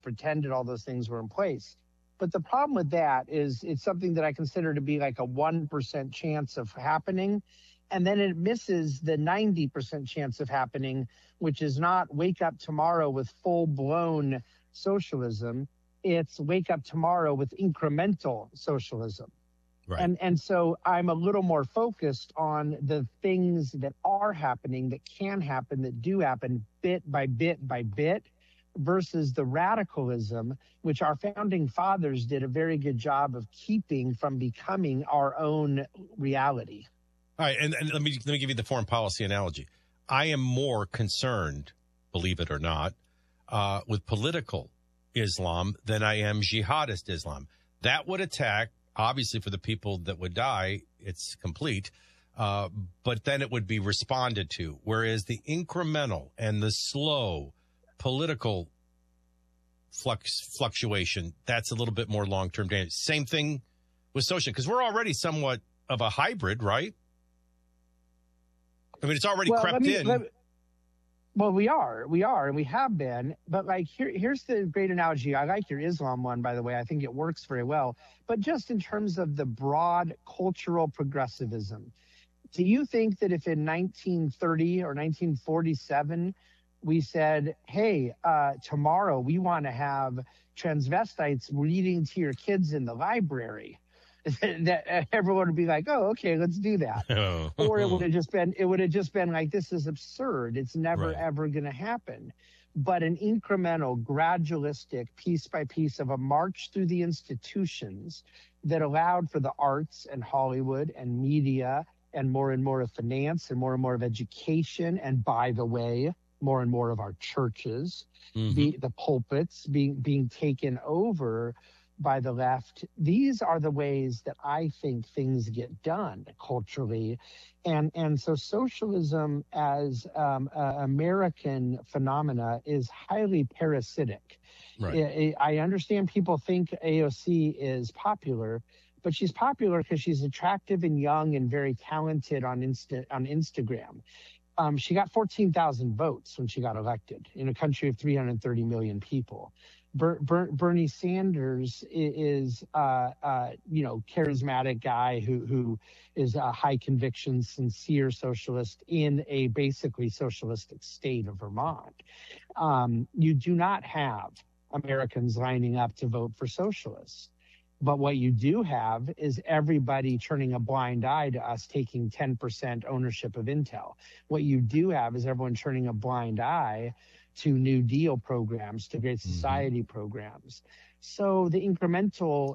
pretended all those things were in place. But the problem with that is it's something that I consider to be like a 1% chance of happening. And then it misses the 90% chance of happening, which is not wake up tomorrow with full blown socialism. It's wake up tomorrow with incremental socialism. Right. And so I'm a little more focused on the things that are happening, that can happen, that do happen bit by bit by bit, versus the radicalism, which our founding fathers did a very good job of keeping from becoming our own reality. All right, and let me give you the foreign policy analogy. I am more concerned, believe it or not, with political Islam than I am jihadist Islam. That would attack, obviously, for the people that would die, it's complete, but then it would be responded to. Whereas the incremental and the slow political fluctuation, that's a little bit more long-term damage. Same thing with social, because we're already somewhat of a hybrid, right? I mean, it's already crept in. Well, we are, and we have been. But like, here's the great analogy. I like your Islam one, by the way. I think it works very well. But just in terms of the broad cultural progressivism, do you think that if in 1930 or 1947 we said, hey, tomorrow we want to have transvestites reading to your kids in the library, that everyone would be like, oh, okay, let's do that. Or it would have just been like, this is absurd. It's never, ever going to happen. But an incremental, gradualistic, piece by piece of a march through the institutions that allowed for the arts and Hollywood and media and more of finance and more of education. And by the way, more and more of our churches, the pulpits being taken over by the left. These are the ways that I think things get done culturally. And so socialism as American phenomena is highly parasitic. Right. I understand people think AOC is popular, but she's popular because she's attractive and young and very talented on Instagram. She got 14,000 votes when she got elected in a country of 330 million people. Bernie Sanders is, charismatic guy who is a high conviction, sincere socialist in a basically socialistic state of Vermont. You do not have Americans lining up to vote for socialists. But what you do have is everybody turning a blind eye to us taking 10% ownership of Intel. What you do have is everyone turning a blind eye to New Deal programs, to Great Society programs. So the incremental,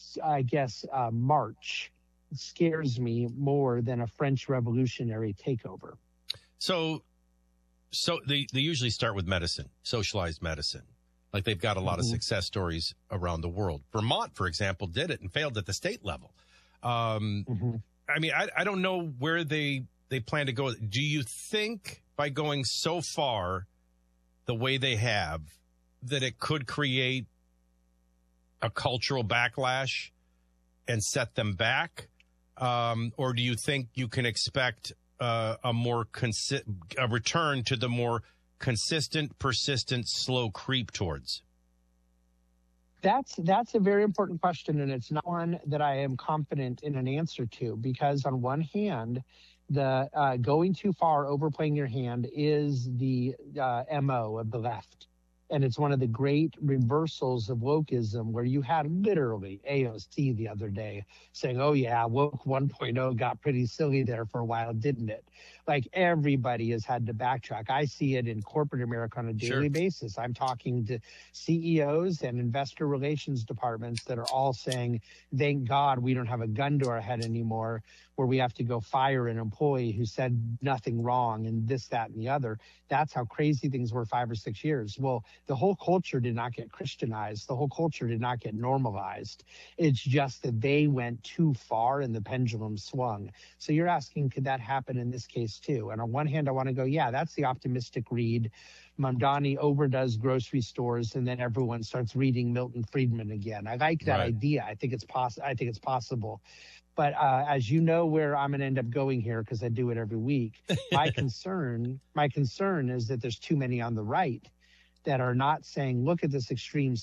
march scares me more than a French revolutionary takeover. So they usually start with medicine, socialized medicine. Like they've got a lot of success stories around the world. Vermont, for example, did it and failed at the state level. I mean, I don't know where they plan to go. Do you think by going so far the way they have that it could create a cultural backlash and set them back? Or do you think you can expect a return to the more consistent, persistent, slow creep towards? That's a very important question, and it's not one that I am confident in an answer to, because on one hand, the going too far, overplaying your hand is the MO of the left. And it's one of the great reversals of wokeism, where you had literally AOC the other day saying, oh, yeah, woke 1.0 got pretty silly there for a while, didn't it? Like, everybody has had to backtrack. I see it in corporate America on a daily basis. I'm talking to CEOs and investor relations departments that are all saying, thank God we don't have a gun to our head anymore, where we have to go fire an employee who said nothing wrong and this, that, and the other. That's how crazy things were 5 or 6 years. Well, the whole culture did not get Christianized. The whole culture did not get normalized. It's just that they went too far and the pendulum swung. So you're asking, could that happen in this case too? And on one hand, I want to go, yeah, that's the optimistic read. Mamdani overdoes grocery stores, and then everyone starts reading Milton Friedman again. I like that idea. I think it's possible. But as you know, where I'm going to end up going here, because I do it every week, my concern is that there's too many on the right that are not saying, look at this extreme